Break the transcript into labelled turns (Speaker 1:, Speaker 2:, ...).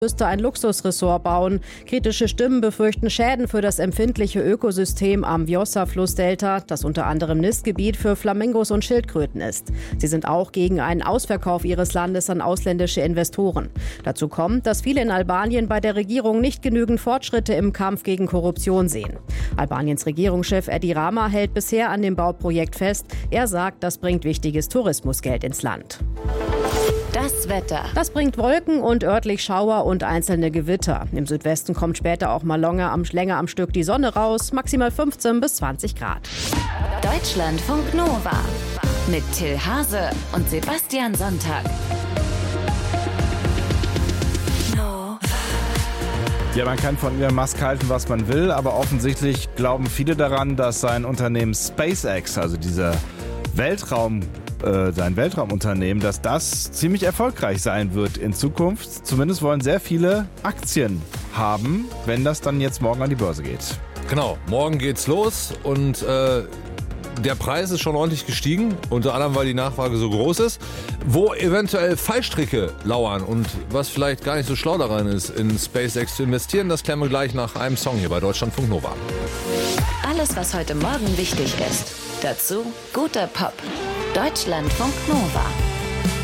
Speaker 1: müsste ein Luxusressort bauen. Kritische Stimmen befürchten Schäden für das empfindliche Ökosystem am Vjosa-Flussdelta, das unter anderem Nistgebiet für Flamingos und Schildkröten ist. Sie sind auch gegen einen Ausverkauf ihres Landes an ausländische Investoren. Dazu kommt, dass viele in Albanien bei der Regierung nicht genügend Fortschritte im Kampf gegen Korruption sehen. Albaniens Regierungschef Edi Rama hält bisher an dem Bauprojekt fest. Er sagt, das bringt wichtiges Tourismusgeld ins Land.
Speaker 2: Das Wetter.
Speaker 1: Das bringt Wolken und örtlich Schauer und einzelne Gewitter. Im Südwesten kommt später auch mal länger am Stück die Sonne raus, maximal 15 bis 20 Grad.
Speaker 2: Deutschlandfunk Nova mit Till Hase und Sebastian Sonntag.
Speaker 3: Ja, man kann von Elon Musk halten, was man will, aber offensichtlich glauben viele daran, dass sein Unternehmen SpaceX, also sein Weltraumunternehmen, dass das ziemlich erfolgreich sein wird in Zukunft. Zumindest wollen sehr viele Aktien haben, wenn das dann jetzt morgen an die Börse geht.
Speaker 4: Genau, morgen geht's los und der Preis ist schon ordentlich gestiegen, unter anderem, weil die Nachfrage so groß ist. Wo eventuell Fallstricke lauern und was vielleicht gar nicht so schlau daran ist, in SpaceX zu investieren, das klären wir gleich nach einem Song hier bei Deutschlandfunk Nova.
Speaker 2: Alles, was heute Morgen wichtig ist. Dazu guter Pop. Deutschlandfunk Nova.